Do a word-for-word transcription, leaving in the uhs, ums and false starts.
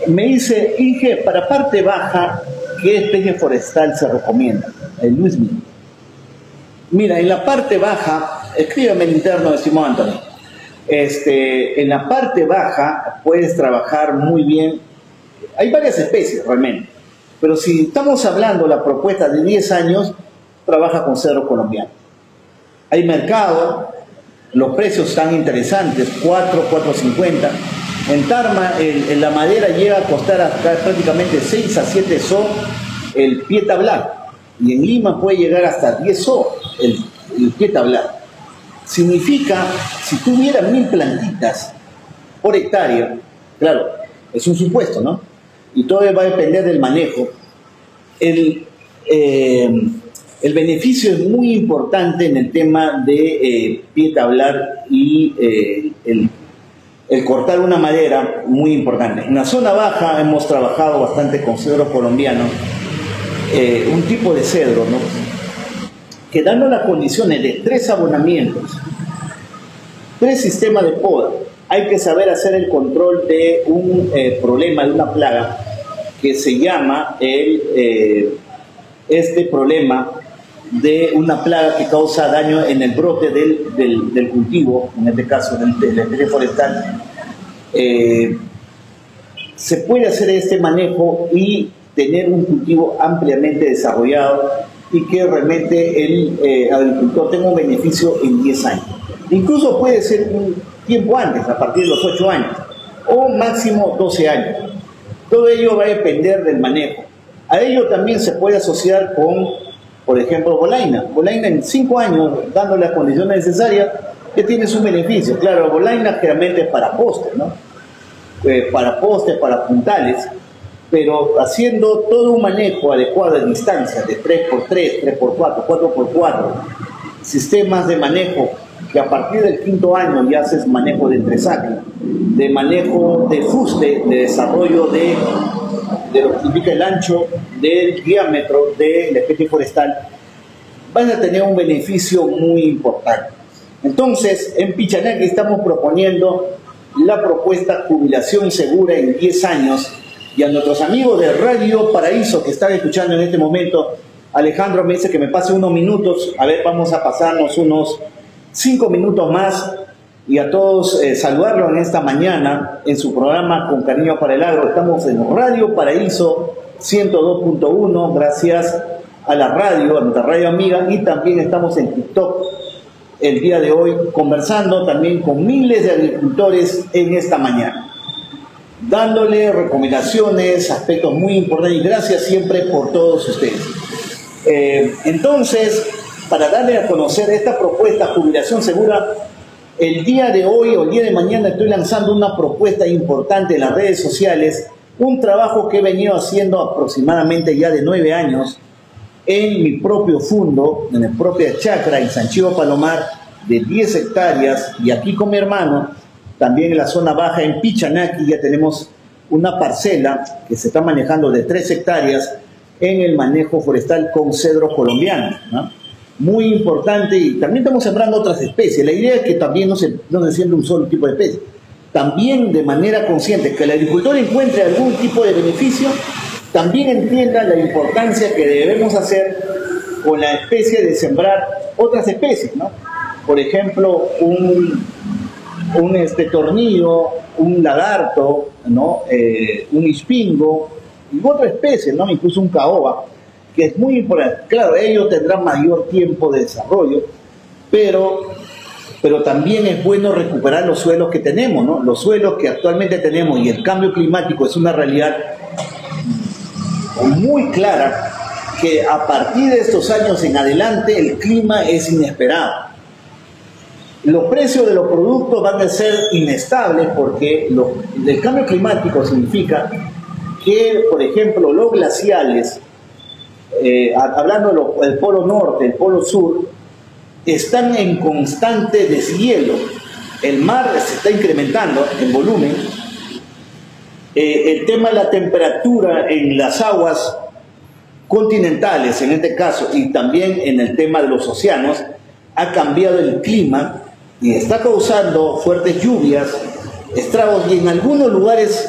me dice, Inge, para parte baja, ¿qué especie forestal se recomienda? El Luis Miguel. Mira, en la parte baja, escríbeme el interno, estimado Antonio. Este, en la parte baja puedes trabajar muy bien. Hay varias especies realmente, pero si estamos hablando de la propuesta de diez años, trabaja con cedro colombiano. Hay mercado, los precios están interesantes, cuatro, cuatro cincuenta. En Tarma, el, en la madera llega a costar hasta prácticamente seis a siete so el pie tablado, y en Lima puede llegar hasta diez so el, el pie tablado. Significa, si tuviera mil plantitas por hectárea, claro, es un supuesto, ¿no? Y todo va a depender del manejo. El, eh, el beneficio es muy importante en el tema de eh, pie tablar y eh, el, el cortar una madera, muy importante. En la zona baja hemos trabajado bastante con cedro colombiano, eh, un tipo de cedro, ¿no?, que dando las condiciones de tres abonamientos, tres sistemas de poda, hay que saber hacer el control de un eh, problema, de una plaga, que se llama el, eh, este problema de una plaga que causa daño en el brote del, del, del cultivo, en este caso del, del especie forestal. Eh, se puede hacer este manejo y tener un cultivo ampliamente desarrollado y que realmente el eh, agricultor tenga un beneficio en diez años. Incluso puede ser un tiempo antes, a partir de los ocho años, o máximo doce años. Todo ello va a depender del manejo. A ello también se puede asociar con, por ejemplo, bolaina. Bolaina en cinco años, dando las condiciones necesarias, que tiene su beneficio. Claro, bolaina generalmente es para postes, ¿no? Eh, para postes, para puntales, pero haciendo todo un manejo adecuado de distancia, de tres por tres, tres por cuatro, cuatro por cuatro, sistemas de manejo que a partir del quinto año ya haces manejo de entresaque, de manejo de fuste, de desarrollo de, de lo que significa el ancho del diámetro de la especie forestal, vas a tener un beneficio muy importante. Entonces, en Pichanaki estamos proponiendo la propuesta jubilación segura en diez años, y a nuestros amigos de Radio Paraíso que están escuchando en este momento, Alejandro me dice que me pase unos minutos, a ver, vamos a pasarnos unos cinco minutos más, y a todos eh, saludarlos en esta mañana en su programa Con Cariño para el Agro. Estamos en Radio Paraíso ciento dos punto uno, gracias a la radio, a nuestra radio amiga, y también estamos en TikTok el día de hoy, conversando también con miles de agricultores en esta mañana, dándole recomendaciones, aspectos muy importantes, y gracias siempre por todos ustedes. Eh, entonces, para darle a conocer esta propuesta jubilación segura, el día de hoy o el día de mañana estoy lanzando una propuesta importante en las redes sociales, un trabajo que he venido haciendo aproximadamente ya de nueve años en mi propio fundo, en mi propia chacra en San Chivo Palomar, de diez hectáreas, y aquí con mi hermano, también en la zona baja en Pichanaki, ya tenemos una parcela que se está manejando de tres hectáreas en el manejo forestal con cedro colombiano, ¿no? Muy importante, y también estamos sembrando otras especies. La idea es que también no se, no se siembre un solo tipo de especie. También de manera consciente, que el agricultor encuentre algún tipo de beneficio, también entienda la importancia que debemos hacer con la especie de sembrar otras especies, ¿no? Por ejemplo, un... un este, tornillo, un lagarto, ¿no? Eh, un ispingo, y otra especie, ¿no? Incluso un caoba, que es muy importante. Claro, ellos tendrán mayor tiempo de desarrollo, pero, pero también es bueno recuperar los suelos que tenemos, ¿no? Los suelos que actualmente tenemos, y el cambio climático es una realidad muy clara, que a partir de estos años en adelante el clima es inesperado. Los precios de los productos van a ser inestables porque lo, el cambio climático significa que, por ejemplo, los glaciales, eh, hablando del polo norte, el polo sur, están en constante deshielo. El mar se está incrementando en volumen. Eh, el tema de la temperatura en las aguas continentales, en este caso, y también en el tema de los océanos, ha cambiado el clima y está causando fuertes lluvias, estragos, y en algunos lugares